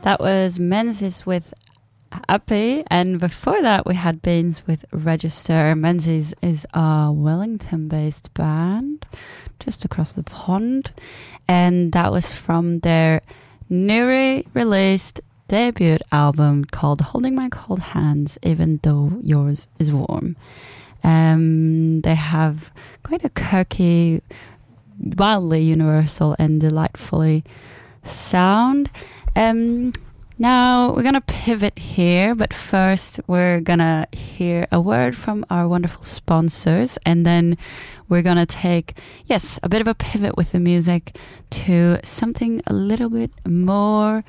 That was Menzies with Happy, and before that we had Beans with Register. Menzies is a Wellington-based band just across the pond, and that was from their newly released debut album called Holding My Cold Hands Even Though Yours Is Warm. They have quite a quirky, wildly universal and delightfully sound. Now we're going to pivot here, but first we're going to hear a word from our wonderful sponsors, and then we're going to take, a bit of a pivot with the music to something a little bit more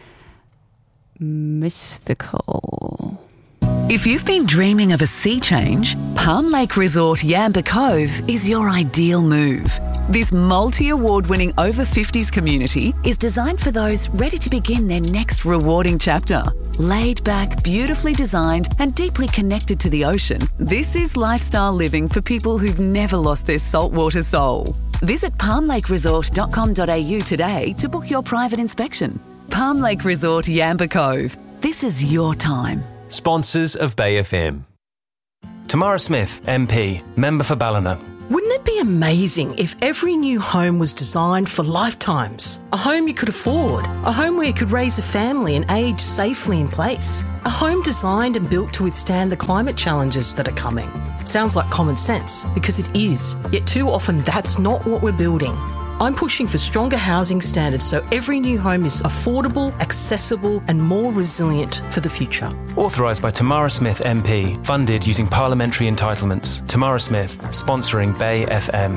mystical. If you've been dreaming of a sea change, Palm Lake Resort Yamba Cove is your ideal move. This multi-award-winning over-50s community is designed for those ready to begin their next rewarding chapter. Laid back, beautifully designed and deeply connected to the ocean, this is lifestyle living for people who've never lost their saltwater soul. Visit palmlakeresort.com.au today to book your private inspection. Palm Lake Resort Yamba Cove. This is your time. Sponsors of Bay FM. Tamara Smith, MP, member for Ballina. Wouldn't it be amazing if every new home was designed for lifetimes? A home you could afford, a home where you could raise a family and age safely in place, a home designed and built to withstand the climate challenges that are coming. It sounds like common sense, because it is, yet too often that's not what we're building. I'm pushing for stronger housing standards so every new home is affordable, accessible and more resilient for the future. Authorised by Tamara Smith MP. Funded using parliamentary entitlements. Tamara Smith, sponsoring Bay FM.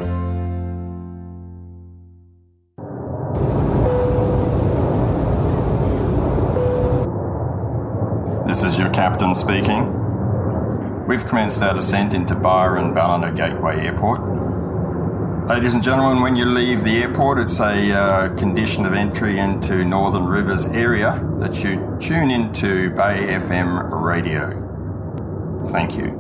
This is your captain speaking. We've commenced our descent into Byron Ballina Gateway Airport. Ladies and gentlemen, when you leave the airport, it's a condition of entry into Northern Rivers area that you tune into Bay FM radio. Thank you.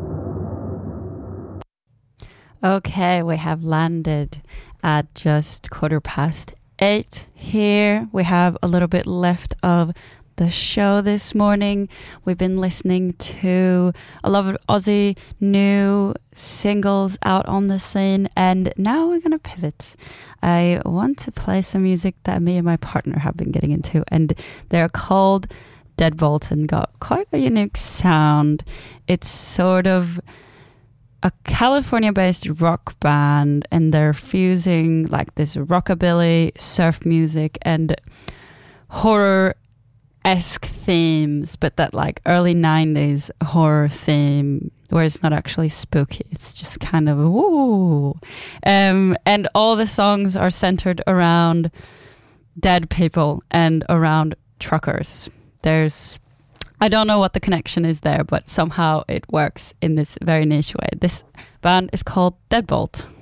Okay, we have landed at just 8:15 here. We have a little bit left of the show this morning. We've been listening to a lot of Aussie new singles out on the scene, and now we're going to pivot. I want to play some music that me and my partner have been getting into, and they're called Deadbolt and got quite a unique sound. It's sort of a California-based rock band, and they're fusing like this rockabilly, surf music, and horror-esque themes, but that like early 90s horror theme where it's not actually spooky, it's just kind of ooh. And all the songs are centered around dead people and around truckers. I don't know what the connection is there, but somehow it works in this very niche way. This band is called Deadbolt.